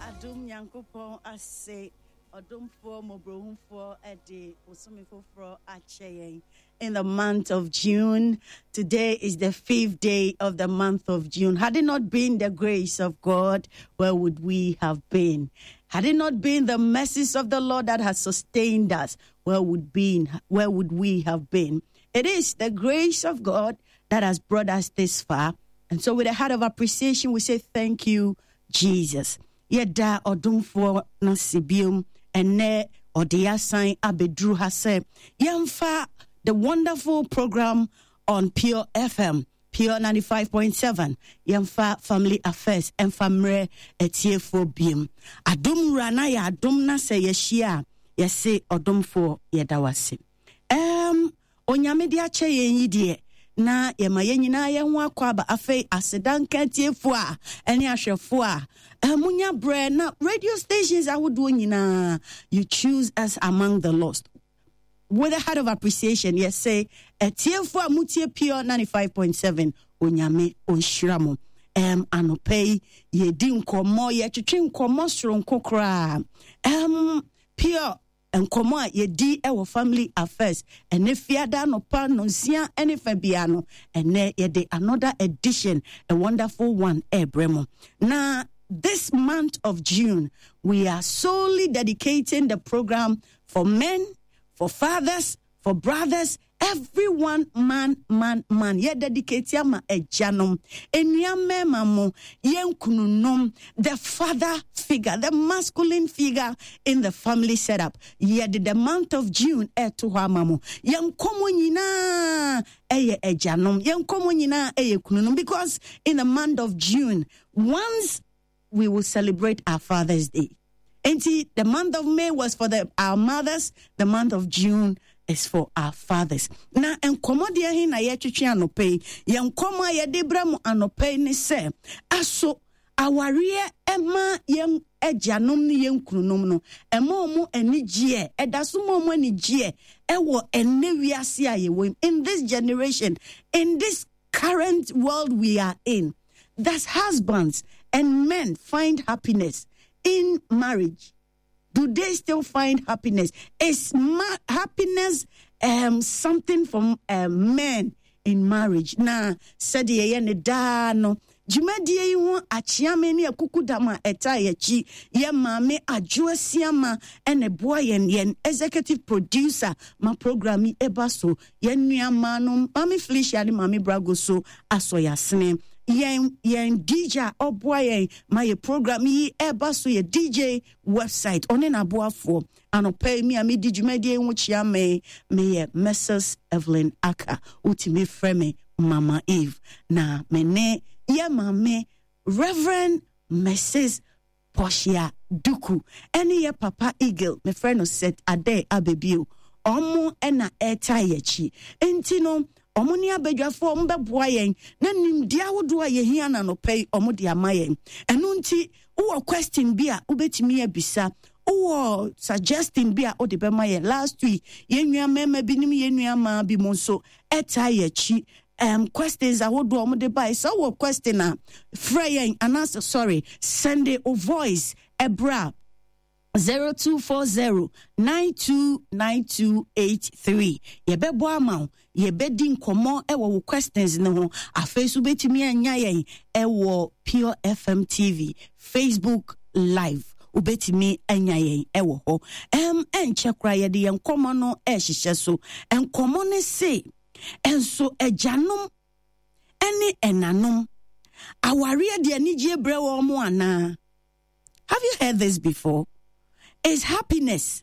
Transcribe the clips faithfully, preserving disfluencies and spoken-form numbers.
Adum Yankupon ase Odumfo Mobrohumfo Ede Osumifofro Ache in the month of June. Today is the fifth day of the month of June. Had it not been the grace of God, where would we have been? Had it not been the mercies of the Lord that has sustained us, where would been where would we have been? It is the grace of God that has brought us this far. And so with a heart of appreciation, we say thank you, Jesus. Yeda odumfo na sibium ene odia sign abedru hase yemfa the wonderful program on Pure F M, Pure ninety-five point seven, yemfa family affairs and famre etiefo biem adum rana ya adum na se yeshia yese odumfo yedawase em onyame de ache yen yidie na yema yenyina ye ho akwaba afei asedanka tiefo a ene ahwefo a Munya bre na radio stations I would do nyina you choose us among the lost with a heart of appreciation. Yes, say etiefo amutie Pure ninety-five point seven onyame onhiramo em anopei ye di nkomo ye twetwe nkomo soro nkokra em Pure nkomo a ye di e wo family affairs ene fiada no pa no sia ene fa bia no ene ye de another edition, a wonderful one e bremo na. This month of June, we are solely dedicating the program for men, for fathers, for brothers, everyone, man, man, man. Ye dedicate yama ejanum, enyame mamu, yenkununum, the father figure, the masculine figure in the family setup. Ye did the month of June, e tuha mamu, yenkomo nyina eye ejanum, yenkomo nyina eye kununum, because in the month of June, once we will celebrate our Father's Day. And see, the month of May was for the, our mothers. The month of June is for our fathers. Na enkomo dia hi na ye twetwe anope. Ye enkomo ye de bra mu anope ni se aso aware ema ye ejanom ni ye nkununum no. Ema omu enigye, edaso omu enigye ewo enne wiase a ye wo. In this generation, in this current world we are in, that husbands and men find happiness in marriage. Do they still find happiness? Is ma- happiness um, something from uh, men in marriage? Na said ye ne da no. Jumadi yu achiame ni akukudama eta yechi ye mame ajuasiama ene boy yen yen executive producer ma programi ebaso yen nuamano mami Felicia ni mami Bragoso aso yasne yen yen D J oboye my program yi ebaso ye D J website one na boafo anope mi ami dijumadi yu chiame me Missus Evelyn Aka utimi frame Mama Eve na mene ye mame Reverend Missus Portia Duku any ye Papa Eagle me friend said ade abebio omo ena eta yechi enti no omo ni abadwafo omo beboa yen na nimdia wodo a ye hia na no pay omo de amayen enu nti wo question bi a ubetimi abisa wo suggesting bi a ode be mayen last week ye nua mema bi nim ye nua ma bi mo so eta yechi Um, questions I would do on the buy. So what question uh Freya and answer sorry. Send a voice ebra zero two four zero nine two nine two eight three. Ye be boama ye be din komo e wo questions no ho afesu betimi anya yen e wo Pure F M T V Facebook live ubetimi anya yen e wo ho em enche kra ye de yen komo no e hihye so en komo ne say and so a janum any enanum awaria de anije brewo mo ana. Have you heard this before? Is happiness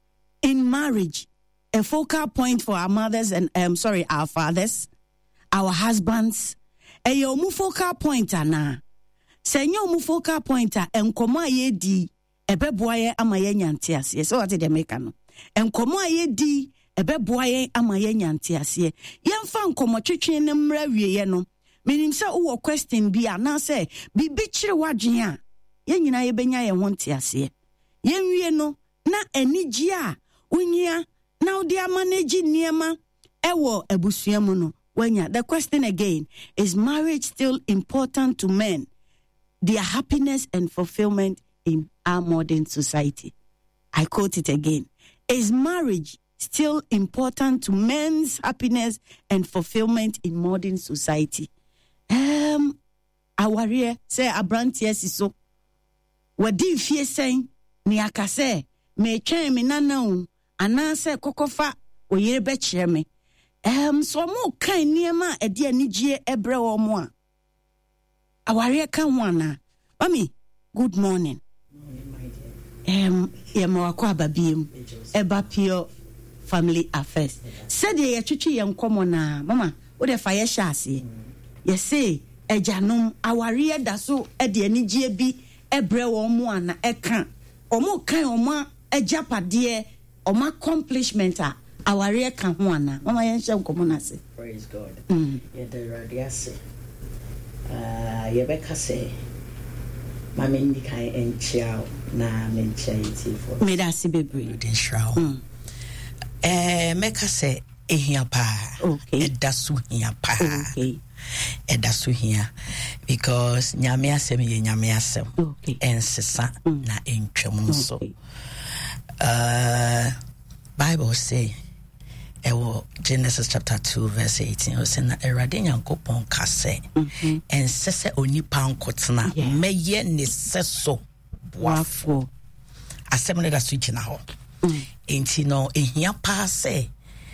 in marriage a focal point for our mothers and um sorry our fathers, our husbands? A yomu focal point ana. Senyo mu focal point a enkomo aye di ebeboaye amaye nyante ase. So what they make no. Enkomo aye di ebe boaye amaye nyante ase yemfa nkomo twetwe ne mra wieye no menim se wo question bi ana se bibi kire wadwen a ye nyina ye benya ye ho nte ase yenwie no na anigi a unyia na odi amanage niema ewo abusuamu no wanya. The question again, is marriage still important to men, their happiness and fulfillment in our modern society. I quote it again. Is marriage still important to men's happiness and fulfillment in modern society? Um, Awarie say abrantie siso. Wadi fie sen ni akase me twen me nanawo anase kokofa oyere be kire me. Um, so mo kan niema e de anigye ebre wo mo a. Awarie kan ho ana. Mami, good morning. Um, yeah, Mawako Ababim, Eba Pure Family Affairs. Said ye chuchi yam common, Mama, what if I shasi? Ye say, a janum, our rear daso, a de energy be, a bre or moana, a can, or more kind or ma, a japa dear, or ma accomplishment, our rear can one. Mama, I shall come on. Praise God. Mm. Ye the radiasi. Uh, Yebeka say. Mama ndika enchiao na menchaiti for me da si bebre den shraw eh meka se ehia pa okay edasu hia pa okay edasu hia because nyame asem ye nyame asem okay ensesa mm. na entwem nso uh Bible say ewo Genesis chapter two verse eighteen o say na Erade Nyankopon ka se ensese onipa nkotena meye ne seso boafo asem ne da so gina ho enti no ehia pa se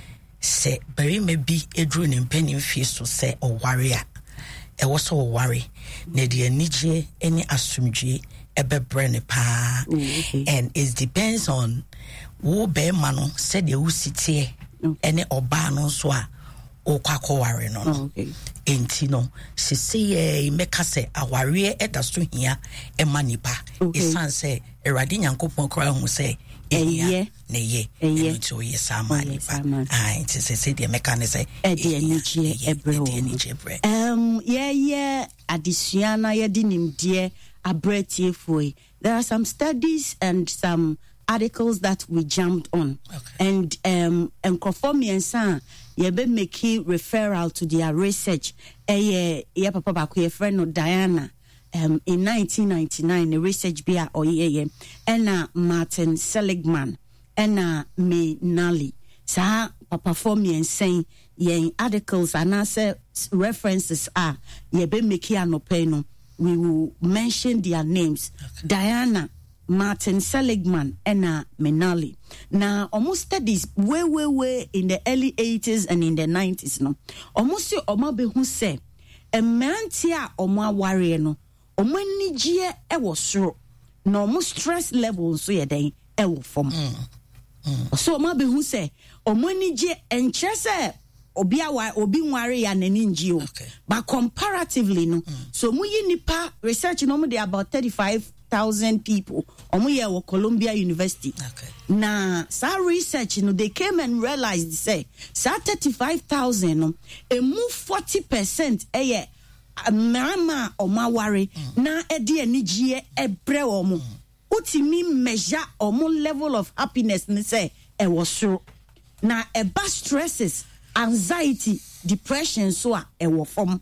se bari me bi edru ne mpani mfie so se oware a ewo so oware na de anigye eni asumdwe ebebre ne pa and it depends on wo be ma no se de wo sitie ene oba no so a o kwakoware no no enti no se se meka se aware eda so hia e manipa isan se Erade Nyankopon kra hu se eye ne ye enti o ye sama nipa ah enti se se de meka ne se e de anigye ebre um ye ye adisuana ye di nimde abretie foi. There are some studies and some articles that we jumped on, okay. and um and conform yensa ye be make referral to their research. Eh ye papa ba ko friend no Diana um in nineteen ninety-nine the research be or ye and uh, Martin Seligman and uh, McNally sa papa form yensa ye articles and answer references are ye be make anopeno. We will mention their names. Okay. Diana, Martin Seligman, and uh, McNally. Now, almost studies way, way, way in the early eighties and in the nineties. No, almost you Oma be who say a man tia Oma warrior no. Oma nijie e was so no almost stress levels so ye day e wo form. So Oma be who say Oma nijie and chese. Obi awa obi nware ya naninji o but comparatively no mm. so mu yi nipa research no mu dey about thirty-five thousand people omu ye wo Columbia University okay. Na sa research no they came and realized say sa thirty-five thousand no emu forty percent eye mama omaware mm. na edi anigye ebre omu mm. utimi measure omu level of happiness ni say e was so na eba stresses anxiety, depression, so a ewo form.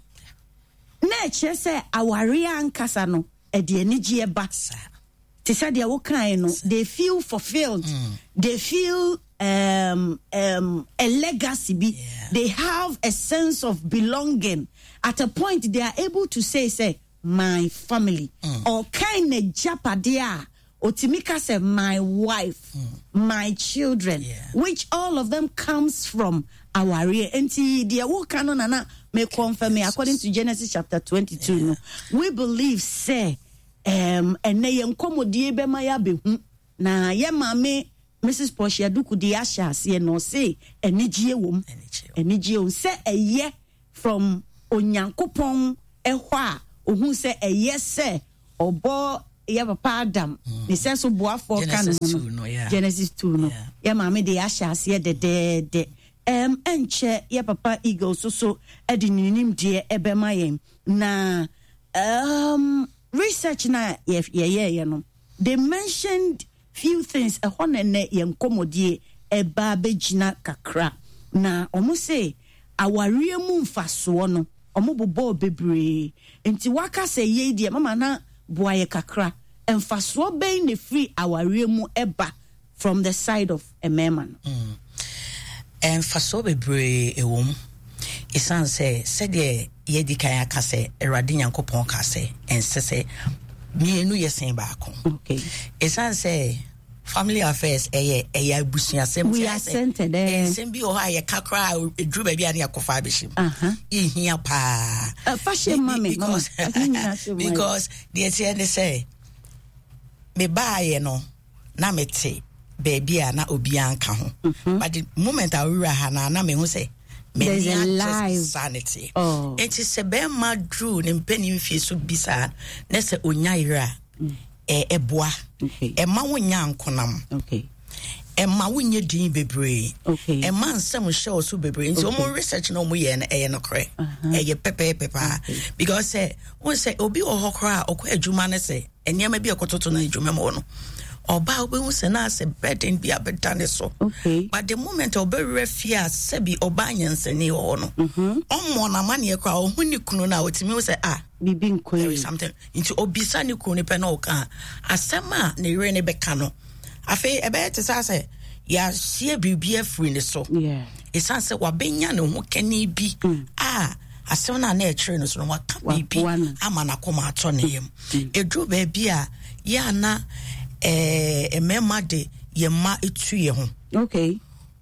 Nature say aware ankasa no e de anigye basa. Te say de wo kan no they feel fulfilled. Mm. They feel um um a legacy be. Yeah. They have a sense of belonging. At a point they are able to say say my family mm. or kind of japadia Otimika said, my wife, mm. my children, yeah. which all of them comes from our rear. And the canon and may confirm me according to Genesis chapter twenty-two. Yeah. No, we believe, say, um, and they encommodie be maya be na ye mame Missus Portia Duku di Asha see no say enijie wom enijie wom say a ye from Onyankopon ehwa ohun say a yes say obo ya papa Adam ne sense so boafo kan no Genesis two no ya mame de Asha see de de de em enche ya papa Eagle so so edininim de ebema yen na um research na ye ye ye no they mentioned few things a honene yen komodie eba begina kakra na omo say aware mu mfaso no omo bobo bebre enti waka say ye die mama na boaye kakra emfaso be ne free aware mu eba from the side of a man. Mm. Emfaso bebre ewom. Isan say said ye yedi kaya kase Erade Nyankopon kase and say mienu yesen baako. Okay. Isan say family affairs eye eye busia sem we are centered there. Sem bi o ha ye kakra edru ba bia na yakofa abeshim. Uh-huh. Ihia pa. Uh, fashion mommy because because the say say me baaye no na mete baby a na obi anka ho. But the moment I we ha na na me hu say there's a live sanity. Oh. It is a be madru ne mpani mfie so bisa na se onya ira e eboa. Okay. E ma wonya ankonam. Okay. E ma wonye din bebre. Okay. E ma nsem show so bebre. Nti omo research no mo ye na e no kre. E ye pepe pepe because say won say obi o hokra okwa adwuma ne say enema bi ekototo na adwuma mo no. Oba obi hu se na se burden bi abedane so. Okay. But the moment obi refia sebi oba nyansani ho no. Mhm. Ommo na mane ekra ohuni kunu na otimi say ah bibi nkwe there is something into obisa ni kunu pe na oka asema na ire ne beka no afi ebe te sa say ya sie bibia free ne so. Yeah. Isan say wabenya ne ho kani bi ah asema na na e kire no so no waka bibi ama na koma ato ne yam. Edru ba bia ya na eh emema de yema etu ye ho. Okay.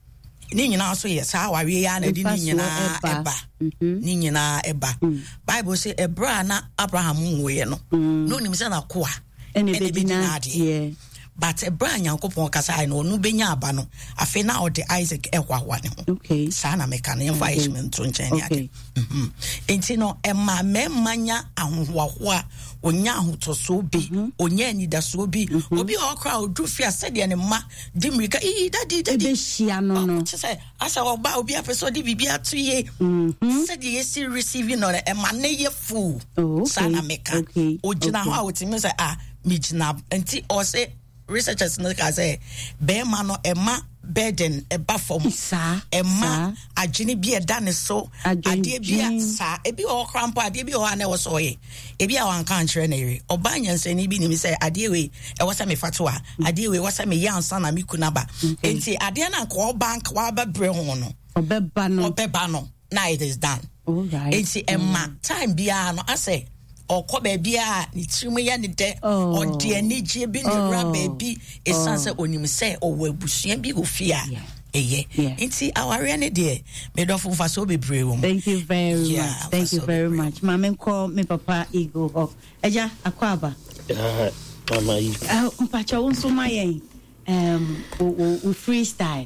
Ni nyina so ye sa wawe ya na di ni nyina eba. Ni nyina eba. Bible say ebra na Abraham nwe no. No nim say na koa. Ene be na die. But ebra Nyankopon kasa no no benya aba no. Afi na ode Isaac ehwahwa ne ho. Okay. Sa na meka na environment to nchen ya. Mhm. Enti no ema memanya ahwahwa onya ahotoso bi onya anidaso bi obi okra odrufia sede ne ma dimrika eh daddy daddy be hia no no say asa oba obi apeso de bibia to ye sede ye si receiving no e ma na ye full sana meka ogina ho awotimi say ah mijina enti o say researchers no ka say be ma no e ma burden e ba form e ma agene bi e da ne so ade bi sa e bi o krampo ade bi o ha na wo so ye e bi a wan kan kire na ire obanyanse ni bi ni mi say ade we e wo sa me fato a ade we wo sa me yansa na me kunaba enti ade na ko bank wa ba bre ho no obeba no obeba no now it is done. All right. Enti emma time bia no ase okọ baby a ni tirimu ya ni de o de anije bi ni ra baby esanse onim se o wabusua bi ofia eye enti aware ne de me do fu fa so bebre wo. Thank you very yeah, much thank you very much mama call me papa ego ho eja akwaba ah mama yi ah mpacha won so mayen um o freestyle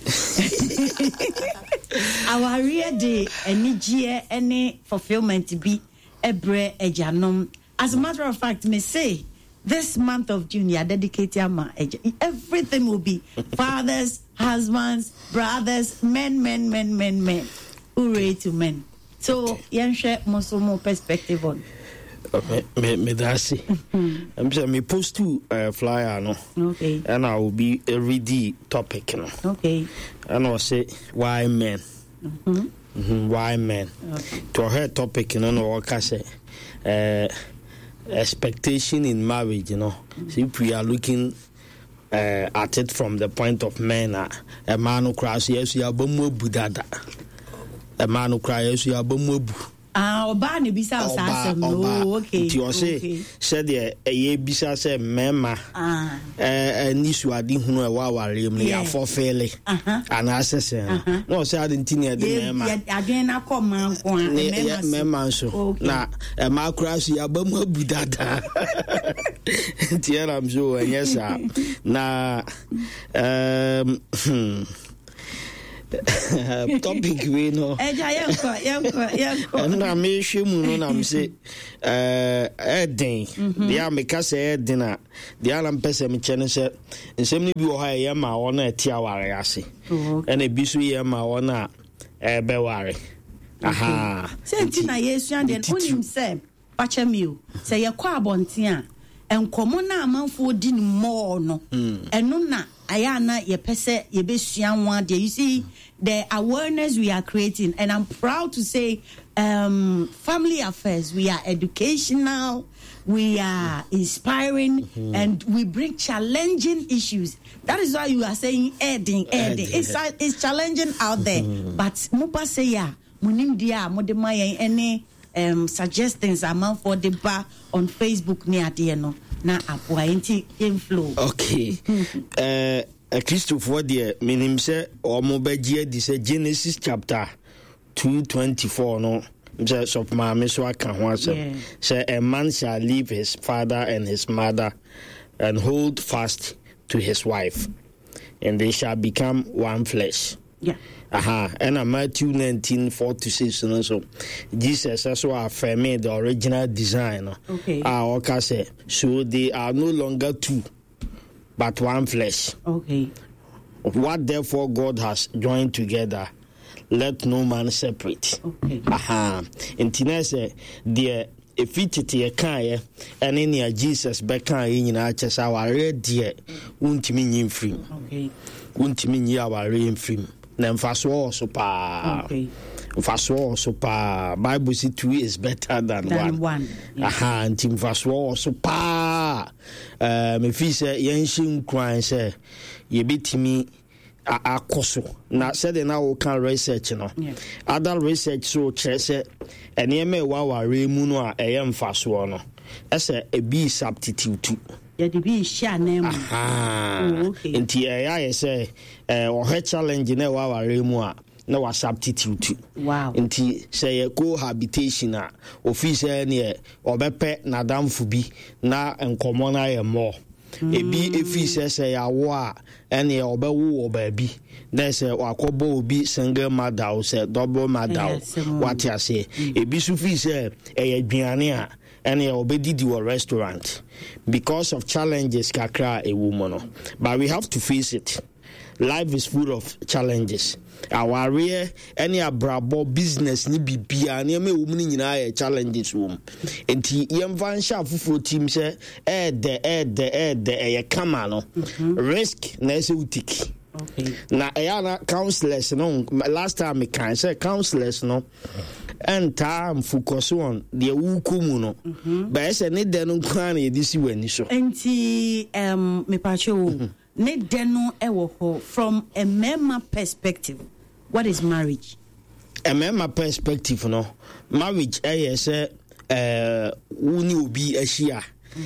aware de anije any fulfillment bi ebre ejanom. As a matter of fact, me say this month of June, you are dedicated ama everything will be fathers, husbands, brothers, men, men, men, men, men. Hooray to men. So, you share more perspective on. Me me dasi. I'm saying me post to uh, flyer no. Okay. And I will be a ready topic no. Okay. And I'll say why men. Mhm. Mm-hmm. Why men? Okay. To her topic, you know, no what I say, uh, expectation in marriage, you know. Mm-hmm. So if we are looking uh, at it from the point of men, uh, a man who cries, yes, you are bomo budada. A man who cries, yes, you are bomo bu. Ah, oba ni bisa usasa no, okay. Ti o say said the e bisa say mema ah eh nisu adi hunu e wa ware mu ya for fele ana asese no say adi ntini e de mema adwen na ko man ko mema mema so na e ma crash ya ba mu abudada ti era mjo enyesa na um topic we no eja yanko yanko yanko na me hwemu no na me say eh eden dia me ka say eden a dia na mpese me chene se nsem ni bi wo ha ye ma wona eti aware ase ena bi so ye ma wona e be ware aha senti na yesu ande onim se pacha mi o se ye kwa abonten a enkomo na amanfo di more no eno na ayana ye pese ye besua ho ade. You see the awareness we are creating, and I'm proud to say um family affairs, we are educational, we are inspiring, mm-hmm. and we bring challenging issues. That is why you are saying adding adding it's it's challenging out there, mm-hmm. but mupa say ya munim dia modema yen any um suggestions amount for the bar on Facebook near the no na apwa enti inflow. Okay. uh Christopher dear minim say or mobegia di say Genesis chapter two twenty-four no just of my miswa kan ho asem say a man shall leave his father and his mother and hold fast to his wife, and they shall become one flesh. Yeah. Aha, and uh, Matthew nineteen four to six, and so Jesus also affirmed the original design. Okay. Ah, okay, say so they are no longer two, but one flesh. Okay. What therefore God has joined together, let no man separate. Okay. Aha, in Tinese, the if it is a kind and any Jesus bekan in our chest, our red dear, won't mean in free. Okay. Won't mean you our rain free. Then fast war so pa. Okay. Fast war so pa. Bible say two is better than, than one. one. Yeah. Aha, and team fast war so pa. Um, if he say Yanshin crying say, ye beat me. Akoso na said na wo kan research no other research so chese eneme wa ware mu no a eye mfaso no ese e bi substitute ya de bi sha na mu ah okay enti e ya say eh o he challenge na wa ware mu a na wa substitute. Wow. Enti say cohabitation a office ne obepe na damfo bi na enkomo na ye more. Ebi efi se se ya wo a ene obewo obabi na se wakobo obi single mother o se double mother what ya say ebi su fi se e aduane a ene obedidi wo restaurant because of challenges kakra e woman. But we have to face it. Life is full of challenges. Our real any abrabo business ni bibia ni me wo ni nyina challenges wo enti yemfa nsha fufuro team say eh de eh de eh de eh kama no risk na se utiki. Okay. Na eh na counselors no last time me kan say counselors no and time focus on the wukumu no ba say ne de no kwan na edisi wani so enti um me pa chewo ne de no e wo ho from a mema perspective. What is marriage? A mema perspective no marriage eh say eh woni obi ahia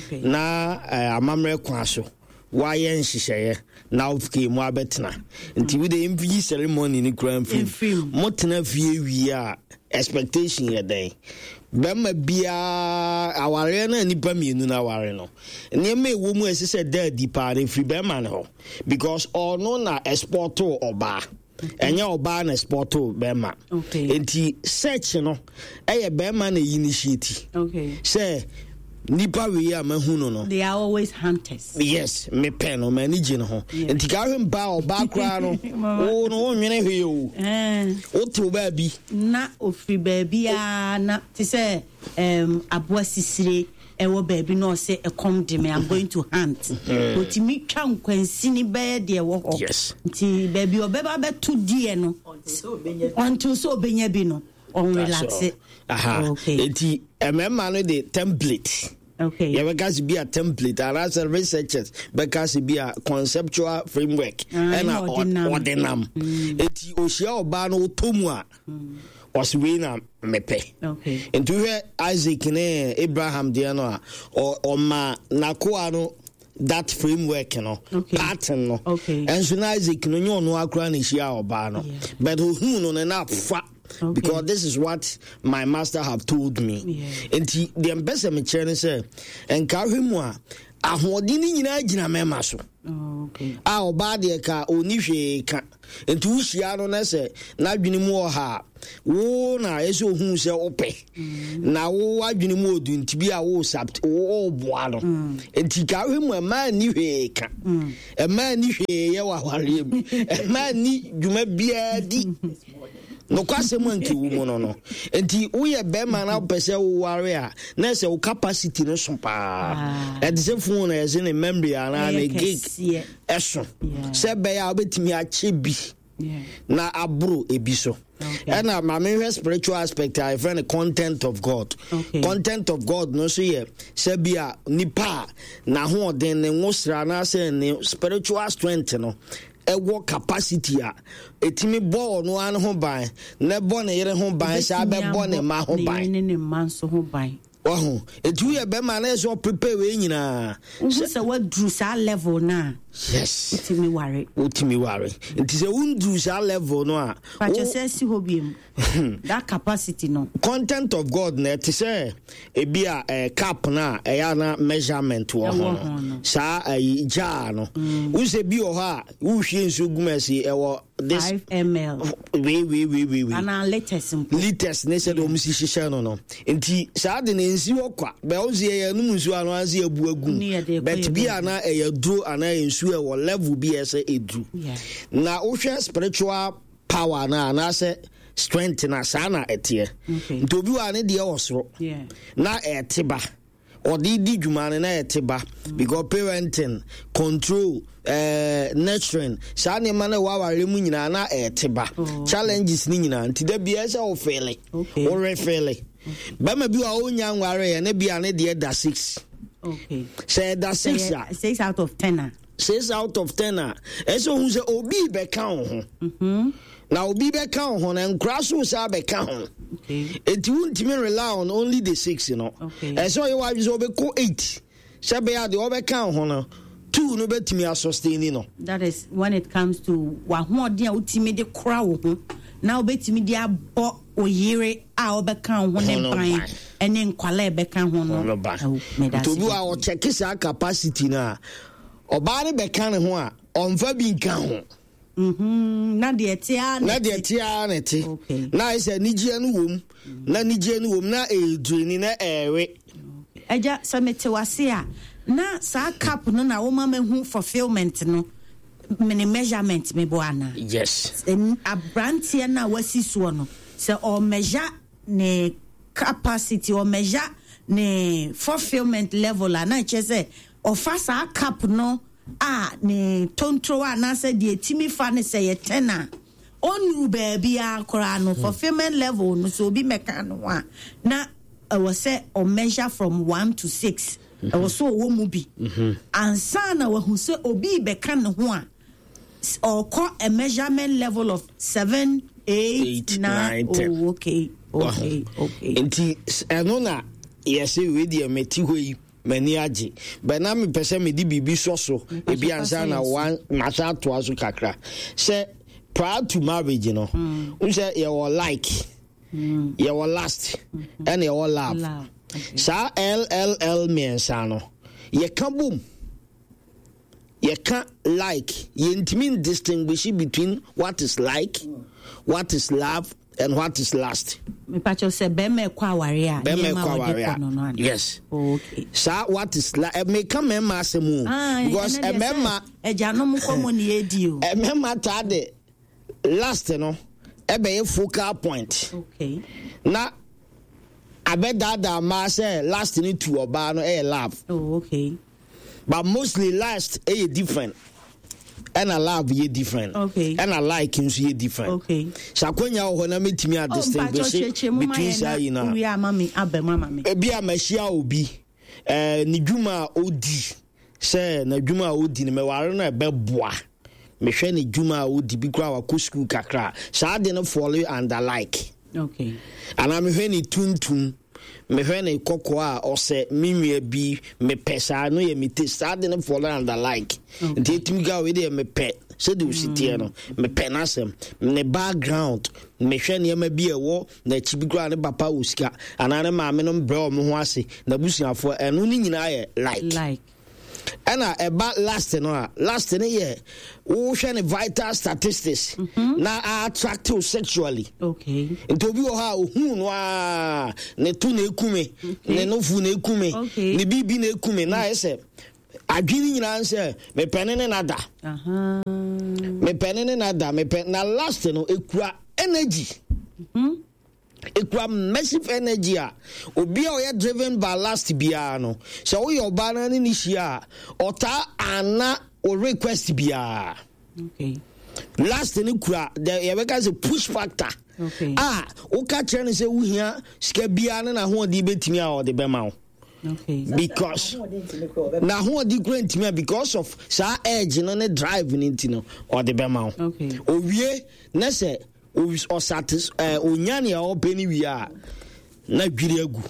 na amamre kwa so wa ye nhihye na ofike mu abetena nti we the M V ceremony ni grand film motena fie wi a expectation ye den bema bia aware na nipa mienu na aware no ne me wo mu esese daddy pa re free bema no because all no na export oba enye oba na export bema enti search no eye bema na initiate okay say nipa we ya mahu no they are always hunters. Yes, me pen o manage no ho enti ka hwe mba oba kra no o no o nwene hwe o eh o to ba bi na ofri ba bia na ti say um aboa sisire ewo ba bi no say e come de me I'm going to hunt oti mi twa nkwansi ni ba de ewo ho nti ba bi obeba be to die no until so benya bi no on relax it. Aha okay enti emema no the template. Okay. Yeah, because be a template and as a researchers because be a conceptual framework and a ordinam. Eti oshia oba no tomu a oswina mepe. Okay. Into here Isaac ne Abraham de no a o ma nakoa no that framework no okay. pattern no. Okay. And so Isaac no nyo no akra ne shia oba no. But who no na fa okay. Because this is what my master have told me. Yeah. And the ambassador me chere say enka mu a ahodi ni nyina gina mema so. Okay. A oba de ka oni hwe ka. Enti ushia no na say na dwene mu oha wo na eso hu se ope. Na wo adwene mu odu nti bi a wo sabt wo boa no. Enti ka mu e ma ni hwe ka. E ma ni hwe ye wa hware mu. E ma ni dwuma bia di. no kwasem anki wo mu no no enti wo ye be man na pese wo ware a na se wo capacity no so pa e de se fun na ye ne memory ana na gig eso se be ya obetimi a chebi na abro ebiso. Okay. And uh, my main spiritual aspect, I find the content of God. Okay. Content of God, no so yeah. Sebia nipa na ho den ne ngosra na say ne spiritual strength no. E work capacity a etimi ball no an ho ban. Ne ball ne yere ho ban, sa be ball ne ma ho ban. Ne ne man so ho ban. Oh, etu ye be man so prepare we nyina. Who say what drew sa level na? Yes. Utimi worry. Utimi worry. It is a undrew sa level no a. But you say si hobiem. That capacity no. Content of God na it say e bia eh, cap na e ya na measurement wo ho. Sa eh, jar no. Who say bi o ha, who hwe nso gumasi e wo this five milliliters. We we we we we. Ana liters. Liters ne say do mu si hye no no. Enti sa de ne nsi wo kwa. Be o ze ye no mu nsu anu anse abu agum. But bia na e ya duro ana nsu e wo level bi e say edru. Na wo hwe spiritual power na na say strength na sana etie ntobi wa ne de osoro na etiba odi di dwuma ne na etiba because parenting control eh nurturing sana ma na wa ware mu nyina na etiba challenges ni nyina ntida bia se o fele o re fele ba ma bi wa o nya nware ye ne bia ne de da six okay say da six six out of ten six out of ten eso hu se obi be kan ho mhm na obi be kan ho na nkra so sa be kan ho okay it won't even rely on only the six you know okay and so you wa so be ko eight se be ya de obe kan ho no two no betimi sustain no. That is when it comes to wa ho de a utimi de kra wo ho na obetimi de abo oyire a obe kan ho ne ban ene nkwala be kan ho no to bi wa o check sa capacity na oba ne be kan ho a onfa bi nkan ho. Mhm na de tia na de tia na ti na is nigye no wom na nigye no wom na edwini na ewe eja samete wase a na sa cap no na wo mama hu fulfillment no mini measurement me bo ana yes a brand here na wasi so no se o measure ne capacity or measure ne fulfillment level ana che se o fa sa cap no ah ne tontro ana se de timi fa ne se ye ten a onru baby akora no fulfillment level no so bi meka no a na I was say or measure from one to six I was so wo mu bi and sana we hu se obi beka ne ho a or call a measurement level of seven eight nine oh okay okay okay enti eno na yes we dey meti hoyi mani age but na me pese me di bibi so so e bi ansa na one masha to azu kakra say prior to marriage you know we say your like your last and your love sa l l l means ano ye can boom ye can like ye intimi distinguish between what is like what is love and what is last. Me pacho se be me kwa waria. Be me kwa waria. Yes. Okay. Sa what is like me come me ma asemu because e mema e jano mu komo ni edi o. E mema ta de last no e be a focal point. Okay. Na abeda da ma say last ni to oba no e love. Oh okay. But mostly last e different. And I love you different. Okay. And I like him so you different. Okay. So kwenya ho na metimi a distinguish between say you know. We are mommy abe mama me. E bia machia obi eh ni dwuma odi say na dwuma odi ne me ware na be boa. Me hwe ni dwuma odi bi kra wa ko school kakra. Sa de no follow and I like. Okay. And I'm hwe ni tuntum me hwe na ikoko a ose minwe bi me pesa no ye me taste ade no follow and the like nti etimi ga we dey me pe so do sitie no me pe na sem ne background me hwe ne ma bi ewo na chi bi gra ne papa osika anane ma me no bre o mo ho ase na busuafo eno ni nyina ye like like and about last no last ne ye wo hwe ne vital statistics na attractive sexually okay ntobi o ha ohun no a ne tu na ekume ne nofu na ekume ne bibi na ekume na ese adwini nyina nse me penene nada aha me penene nada me pen na last no ekura energy Mhm. Ekura massive energy a obi a oyɛ driven by last biara no so we oba na ni hia ota ana o request biara okay last ni kura the yebeka say push factor okay ah o ka kire ne say wo hia sika biara na ho odi betimi a odi bema wo okay because na ho odi kura ntimi because of sa edge no ne drive ni ntino odi bema wo okay owie na say o satis eh onyane a openi wi a na dwiri agu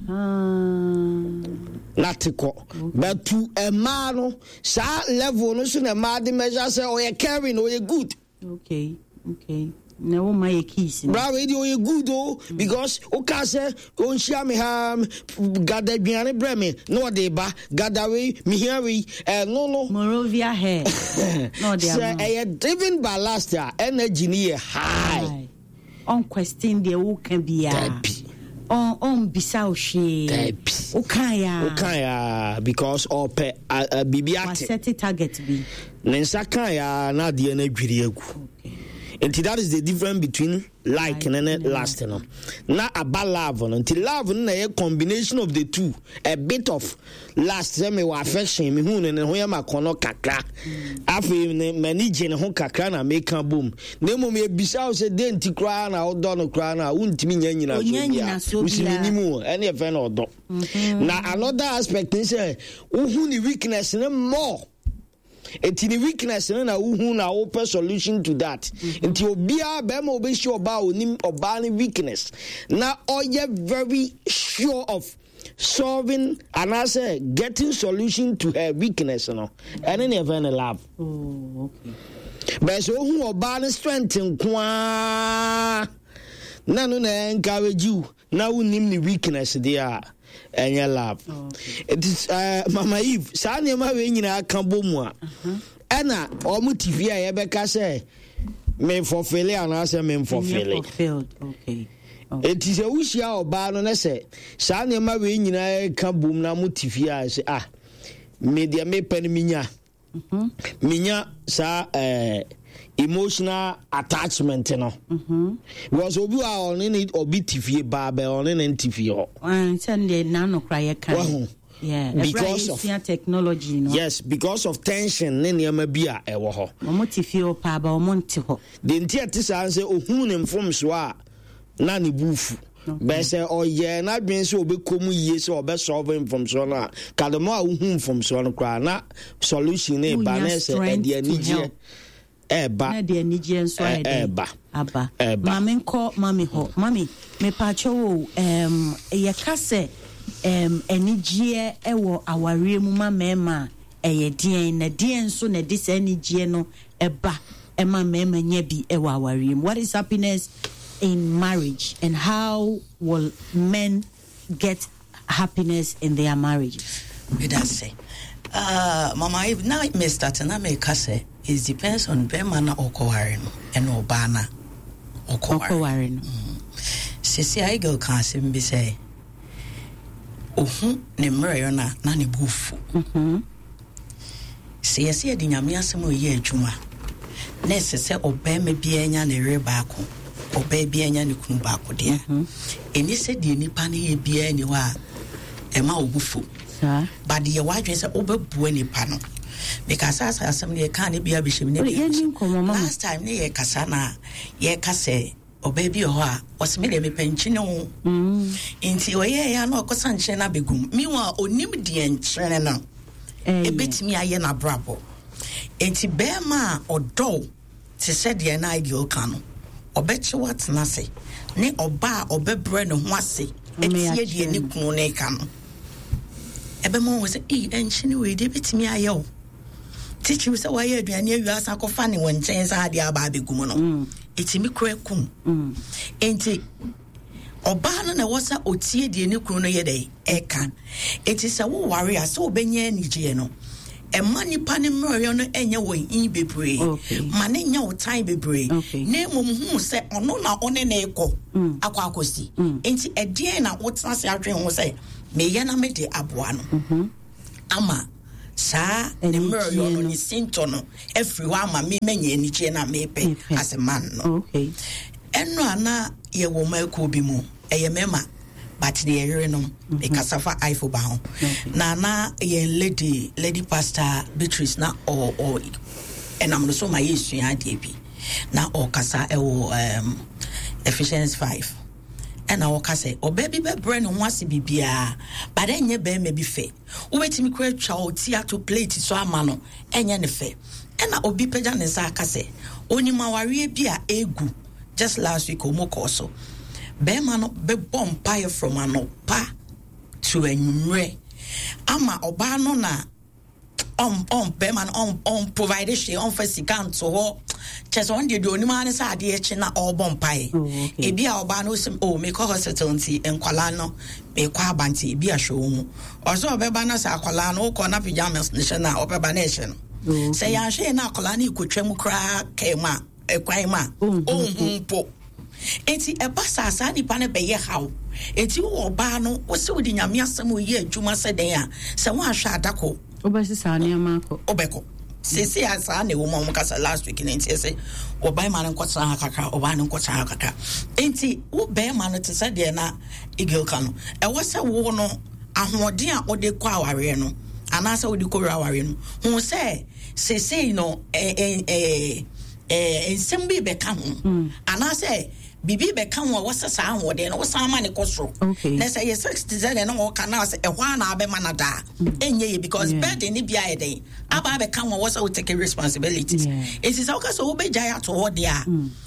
na tiko but to a man no sa level no so na ma de measure say o ye caring o ye good okay okay na wo my keys bra we di o ye good o because o ka say o nshia me ha gada duane bre me no de ba gada we me here we eh no no Morovia hair no de say e driven by last year energy ni high on question the who can be on on bisa o she o kan ya o kan ya because o pe bibia set target bi nensa kan ya na de na dwiri agu and that is the difference between like and then last no na about love no until love na a combination of the two a bit of last say me wa affection me hu ne ho ya makono kakra afi ne manage ne ho kakra na make am boom na mo me bisa o say de ntikra na odo no kra na untimi nya nyina so bia usimi nimu ene e fe na odo na another aspect is say who ni weakness ne more enti ni weakness na uhu na open solution to that enti obia be ma obe sure oba onim oba ni weakness na oye very sure of solving and I say getting solution to her weakness no and then even love oh okay but so who oba ni strength nkwa na no na encourage you na unim ni weakness there and your love. Oh, okay. It is uh, Mama Eve. Sani ma we nyina aka bomu a. Ena omu T V a yebeka say me fulfill and I say me fulfill. Okay. It is a wushia oba no na say sani ma we nyina aka bom na mu T V a say ah me dia me pen minya. Mhm. Minya sa eh emotional attachment no mhm because obi a on ni obi tifie ba ba on ni tifie ho and send the nano cry can yeah because of technology no yes because of tension ne niam bi a e wo ho mo tifie o pa ba o mo nti ho de nti ate san se ohun ne mfom so a na ne bufu be se oye na dwen se obekomu yie se obe solve from so na kademo a ohun from so no kra na solution ne ba na se e de anije eba na de anije nso eba aba mami nko mami ho mami me pa cho em ye kase em anije ewo aware mu mamema eye dien na dien so na dis anije no eba ema mema nya bi ewo aware mu. What is happiness in marriage and how will men get happiness in their marriages? We that say uh mama if now me start na me kase it depends on be man na okoware no and obana okoware no sisi I go kan sem bi say ohu ne mreyo na na ne bufu mhm se yesi edi nyame asem oye adwuma na sese obema bi anya ne re baako oba bi anya ne kunu baako de eni se de nipa ne ye bi ani wa ema obufu sa but ye wadwen se obebu nipa no because as asem ne kan ne bia bishim ne last time ne ye kasa na ye kase oba bi ho a oseme de me panchi ne ho mm inti oye ya na okosa nche na begum miwa onim de nche no ebetimi aye na brabo inti be ma odo te se de na ideal kan obechi wat na se ne oba obebre ne ho ase etie de ni kunu ne kan ebe mo wo se e enchi ne we de betimi aye o teach you say why you aduane awiasa kofa ne won chen sa ade aba begum no etimi kura kum mm enti oba no na wosa otie de ni kunu no ye dey eka enti se wo ware ase obenya anije no emma nipa ne mroyo no enye wo yin bebre ma ne nya wo time bebre na mom hu se ono na one na ekọ akwa akosi enti edie na wotena se adwen ho se me ye na me de aboa no ama sa ne mroyo no ni sinto no every one ma me menye anije na me pe as a man no okay ɛno ana yɛ wɔ ma ko bi mu ɛyɛ mema but the area no e kasafa ifo ba ho na na yɛ lady lady pastor Beatrice na or or enam no so ma yesu ade bi na o kasa e wo um Ephesians five ɛna wo kasa oba bi be bre no ho ase bibia but enye be ma bi fe wo betimi kura twa o tia to plate so ama no enye ne fe ɛna obi pagya ne sa kasa onima ware bi a egu just last week omoko so Bema no be bomb pie from an pa to a numre. Ama obano na on on Bema on on provided she on first account to her. Just one day do any man is a dear china or bomb pie. Ebia obano sim oh make hospital and Qualano, make quabanti, be a show. Also Bebana sa Qualano, corner pajamas nation or Bebanation. Say I say na Colani could tremble cry, Kema, a quaima, oh, po. Enti ebasa asa ni pa ne beye hawo enti wo ba no wo se wodi nyame asem wo ye adwuma se den a se wo ahwa adako obesi sa ne amako obeko se se asa ne wo mo kasa last week enti se wo ba ma ne nkotsa ha kakra wo ba ne nkotsa ha kakra enti wo be ma no te se de na igel ka no e wo se wo no ahoden a wo de kwa aware no ana se wo de kwa aware no hu se se se no eh eh eh ensem bi be ka ho ana se bibi be kan wa wasa sa ahode no wasa ma ne kosoro na say ye sixty zero no wo kana say e hwa na abe manada enye ye because bed ni bia ye den aba be kan wa wasa wo take responsibilities it is how ka so wo be jaya to ho de a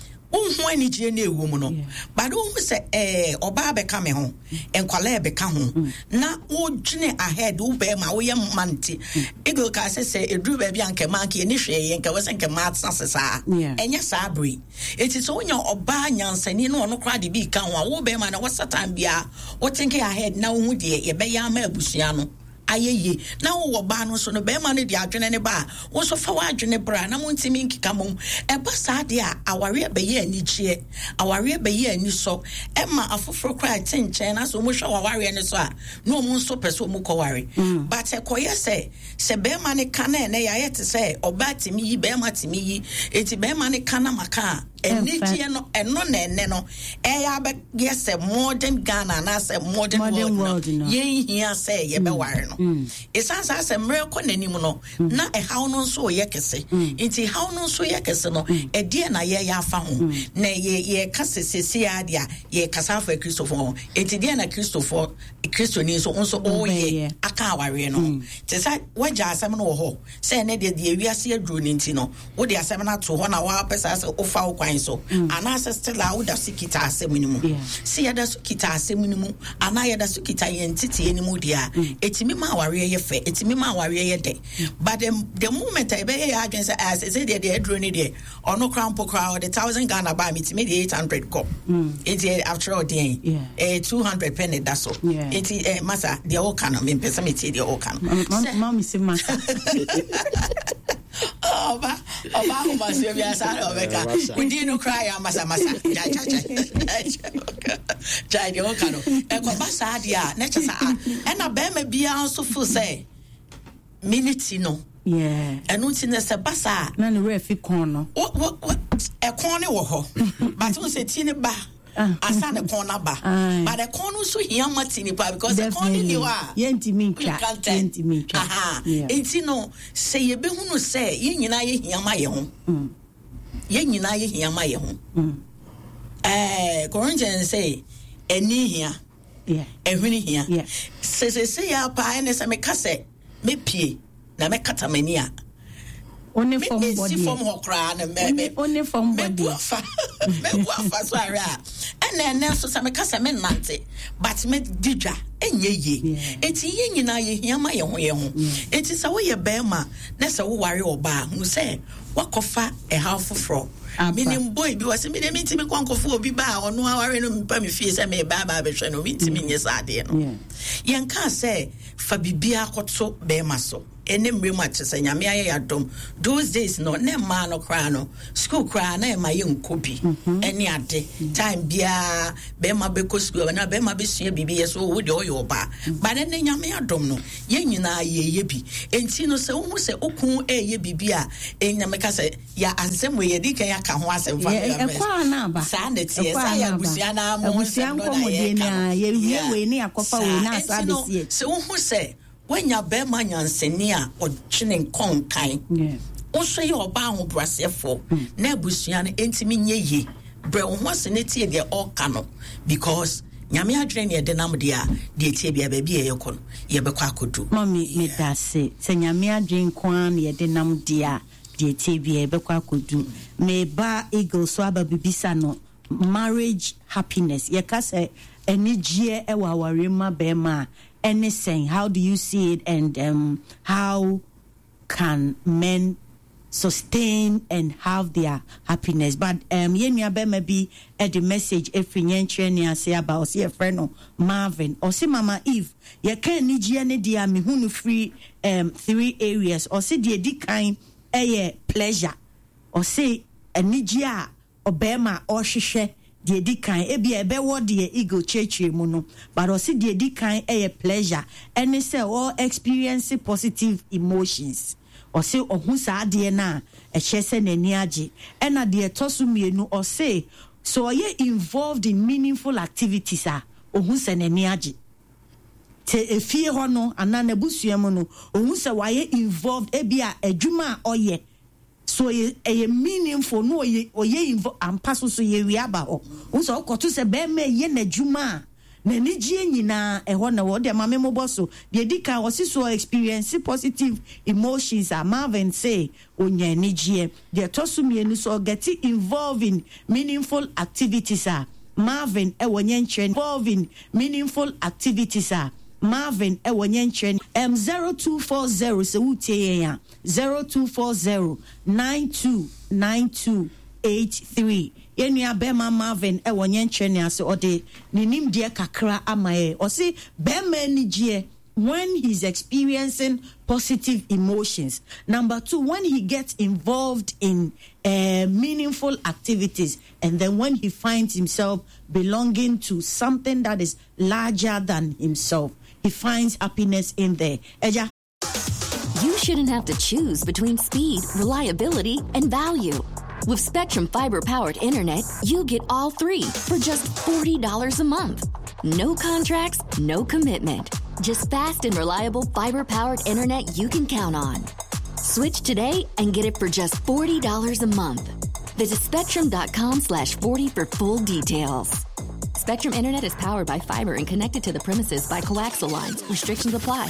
unhu ani gye na ewo mu no but unhu se eh oba be ka me ho enkwala be ka ho na wo dwene ahead wo be ma wo ye manti ego ka se se edru ba bia nke manke ni hwe ye nke wose nke mat sasesa enya sabri it is onya oba nyansani no no kra de bi ka ho wo be ma na wo satan bia wo think ahead na wo hu de ye be ya ma abusua no ayeye na wo ba no so no be ma no de adwene ne ba wo so fa wa adwene bra na mo ntimi nkika mom e ba sa de a aware be ye ani chie aware be ye ani so e ma afoforo kra tinchen na so mo hwa aware ne so a no mo so pese mo ko ware but e koye se se be ma ne kana ne ya yete se oba timi yi be ma timi yi eti be ma ne kana maka eni tie no eno na ene no e ya be yes modern Ghana na se modern, modern world no ye hia se ye be ware no esansa se miracle nanim no na e haw no so ye kese enti haw no so ye kese no e die na ye ya fa ho na ye ye kase sesi adia ye kasa fa Christopher enti die na Christopher Christo ni so onso o ye aka aware no te sa waja asem no ho se ne de de wiase aduro ni enti no wo de asem na to ho na wa pesa se o fa o kwan so ana se still a wo da sikita asem ni mu se ya da sikita asem ni mu ana ya da sikita ye ntiti ni mu dia etimi ma aware ye fe etimi ma aware ye de but the, the moment I be ye adwen say as say de de aduro ni de ono crampo crowd the one thousand Ghana ba mi timi de eight hundred ko enti after all day eh two hundred penny da so enti eh masa de o kana me pesa me tie de o kana mama se masa oba oba ho masa bi asa obeka we did no cry masa masa ja ja ja ja de o kana e ko basa dia na chasa e na be ma bia so fu say minute no yeah enu ti na se basa na no refi kon no what what e kon ne wo ho but we say ti ne ba asa ne kon na ba but the kon so hia matini pa because the kon ni wa yenti minka yenti minka aha enti no se ye be hunu se ye nyina ye hia ma ye ho ye nyina ye hia ma ye ho eh Corinthians say eni hia yeah ehwini hia yeah se se se ya pa ene se me kase me pie na me kata mani a only from body me si from hokra na me only from body me buafa me buafa so ara ene ene so se me kase me nante but me didwa enye ye eti ye nyina ye hia ma ye ho ye ho eti se wo ye be ma na se wo ware oba hu se wakofa e ha foforo minim boy bi wase me de me ntimi kwankofo obi ba ono aware no mpa me fie se me ba ba be hwe no me ntimi nye sade no yen ka se fa bibia akoto be ma so ene mrema chese nyame aye yadom those days no ne ma no kra no school kra na e ma ye nkobi ene ade time bia be ma be ko school na be ma be sua bibi yeso wo de oyo ba ba ne nyame yadom no ye nyina ye ye bi enti no se wo se okun e ye bibi a enyame ka se ya ansem we ye dika ya ka ho asem fa e kwa na ba sa na tie sa ya busia na mo busia nkomo de na ye wie we ni akofa we na sa be sie se wo hu se wanya be ma nyanseni a odwene nkonkan wo so ye oba ho brasefo na busia na entimi nye ye bre wo ho se ne tie de all no because nyame adwene ne de nam de a de tie bia ba bia ye kono ye be kwa kodu mami me da se se nyame adwene kwa ne de nam de a de tie bia ye be kwa kodu me ba eagle so aba bibisa no marriage happiness ye ka se enijie e wa ware ma be ma anything. How do you see it, and um, how can men sustain and have their happiness? But um, yenya be maybe at the message if you nyenche say about see a friend of Marvin or see Mama Eve. You can nijie ne dia me hunu free um three areas or see the di kind a pleasure or say a nijia or bema or shishe. The di kan e bia ebe wo de ego cheche mu no but o se the di kan e pleasure and say all experience positive emotions o se ohun sa de na e chese nani age e na de tosu mienu o se so ye involved in meaningful activities a ohun se nani age te efie ho no ana na busua mu no ohun se wa ye involved e bia adwuma oye so ye a meaningful no ye or ye invo ampaso so ye wi aba ho unso okoto se be me ye na dwuma na nijie nyina e ho na wo de mame mo boso de dika o si so experience positive emotions a Marvin say onya nijie de tosu mienu so get involved in meaningful activities a Marvin e wonye nche involved in meaningful activities a Marvin e wonye nche m zero two four zero se utie ya zero two four zero nine two nine two eight three yenu abema Marvin e wonye nche ne ase ode ninim de kakra amaye o se bema nijie when he's experiencing positive emotions. Number two, when he gets involved in uh, meaningful activities, and then when he finds himself belonging to something that is larger than himself, he finds happiness in there. Eja. You shouldn't have to choose between speed, reliability, and value. With Spectrum fiber-powered internet, you get all three for just forty dollars a month. No contracts, no commitment. Just fast and reliable fiber-powered internet you can count on. Switch today and get it for just forty dollars a month. Visit spectrum.com slash 40 for full details. Spectrum Internet is powered by fiber and connected to the premises by coaxial lines. Restrictions apply.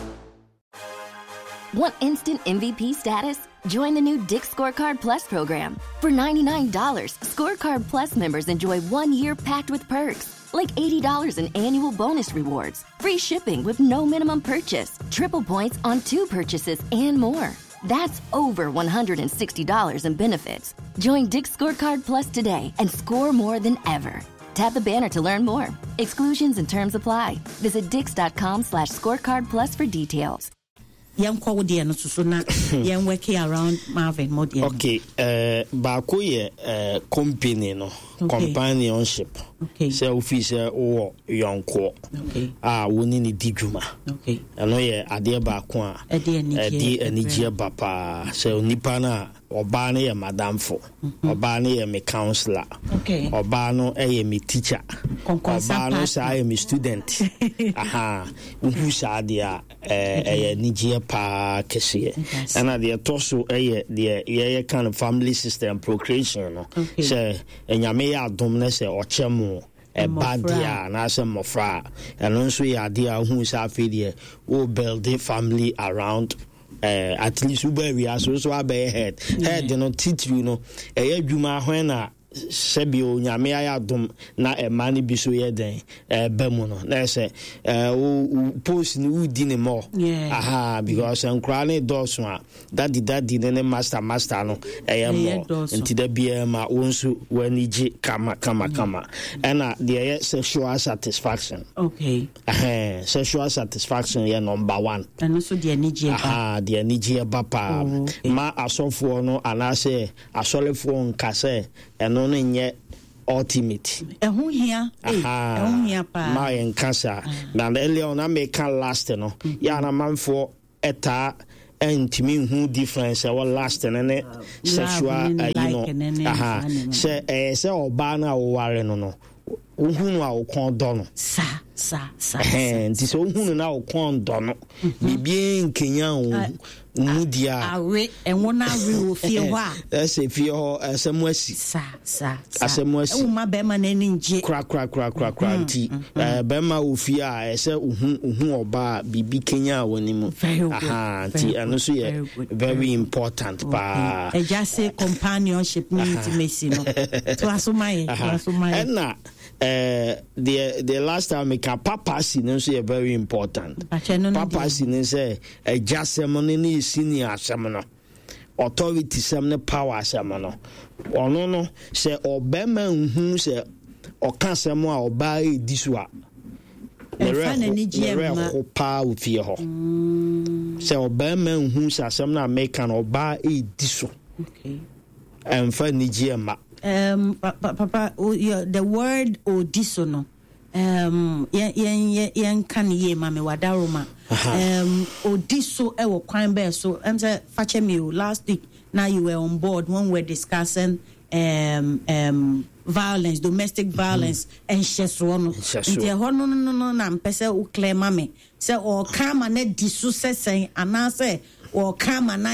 Want instant M V P status? Join the new Dick's Scorecard Plus program. For ninety-nine dollars, Scorecard Plus members enjoy one year packed with perks, like eighty dollars in annual bonus rewards, free shipping with no minimum purchase, triple points on two purchases, and more. That's over one hundred sixty dollars in benefits. Join Dick's Scorecard Plus today and score more than ever. Tap the banner to learn more. Exclusions and terms apply. Visit dix.com slash scorecard plus for details. Yam kwa dia no so na yam working around Marvin Modian. Okay, uh baako ye uh company no, okay. Companionship. Okay. Say officer or yonko. Okay. Ah, woni ni didwuma. Okay. Ano ye ade baako a ade anije bapa. Say onipa na oba na ye madamfo. Oba na ye me counselor. Okay. Oba no ye me teacher. Oba no sa ye me student. Aha. Uhu sa dia eh eh nije pa kese. And at the torso eh the yeah kind of family system procreation no. Say enyame ya adom na say ochemu e badia na say mofra. And also ya dia hu sa afide o build a family around uh, at least we be so so abe head head you know titiri no e adwuma when na sebio nyame ayadom na ema ne bi so ye den eh bemu no na say eh post ni udi ne mo aha because nkra ne doso a daddy daddy ne master master no eh mo nti da bia ma wonsu waniji kama kama kama ena the sexual satisfaction. Okay. Eh sexual satisfaction ye number one. And so the energy aha the energy bapa oh, okay. ma asofo no anase asolefo nka say eno no nye ultimate ehun hia ehun hia pa ma en cancer na earlier on make last no ya na manfo eta intimi hu difference our last and uh, sexual uh, you know aha say eh say oba na wo ware no no uhunu a wo kon do no sa sa sa eh nti so uhunu na wo kon do no bibie nkenya wo mudia awe enwona awe wo fie ho a ese fie ho asemu asi sa sa asemu asi e ma be ma na ninje kra kra kra kra kra nti eh be ma wo fie a ese uhu uhu oba bibi kenya woni mu aha nti ano so ye very important pa e just say companionship ni intimacy no to asomai to asomai na uh the the last time ka papa si no so very important papa si no say e jasem ni senior asem no authority sem ne power asem no ono no say obema nhu say okasem a oba e disua e fa na ni jema ko pa o fie ho say obema nhu say asem na make an oba e diso okay em fa ni jema um papa the word odisono um yen yen yen kan ye ma me wadaroma um odiso e wo kwan be so em say fache me last week now you were on board when we were discussing um um violence, domestic violence and sheso no nti ho no no no na mpese o clear ma me say o kama na diso sesen anase or come and I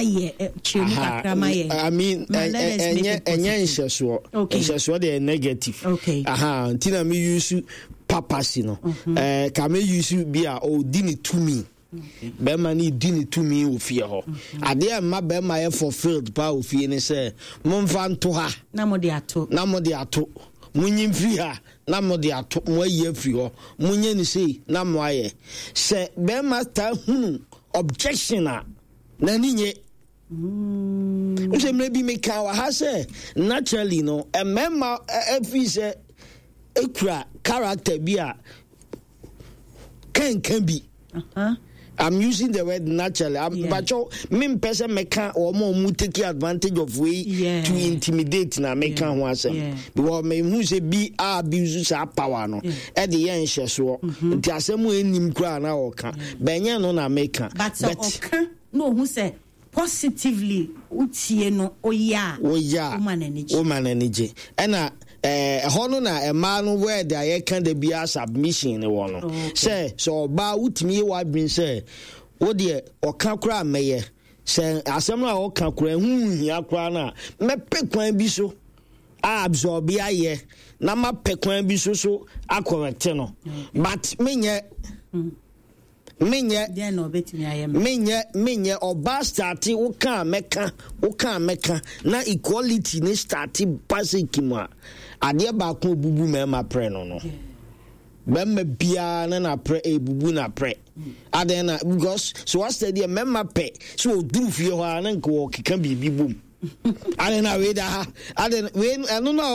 I mean enye enye nseso nseso dey negative okay aha ntina me use papacy no eh ka me use bia o dini to me be ma ni dini to me o fie ho ade ma be ma ye fulfilled pa o fie ni say momfa nto ha na mo de ato na mo de ato munyi mfi ha na mo de ato mo ayi afri ho munye ni sei na mo aye se be ma ta hunu objection a na ninye mm o se maybe me ka wa ha say naturally no e memma e fi say ekura character bi a can can be uh-huh I'm using the word naturally. I'm yeah. but you me person make or more mu take advantage of way yeah. to intimidate na make yeah. one say yeah. because me who say be abuse sa power no e de yen hye so nti asemu enim kura na o ka benye no na make but oka no who say positively utie no oya oya woman energy woman energy ena eh hono na ema no word aye kan de bia submission ne wo no say so ba utimi wa bin say wo de oka kura meye say asem na oka kura hu hia kura na me pekwan bi so absorb aye na ma pekwan bi so so acorrect no but menye menye dia no betimi ayem menye menye oba start wo kan meka wo kan meka na equality ne start basic mu a ade ba ko bubu mema pre no no mema bia na na pre e bubu na pre ade na because so what study mema pe so oduru fie ho na nko keka bibi bum ade na we da ade we anu na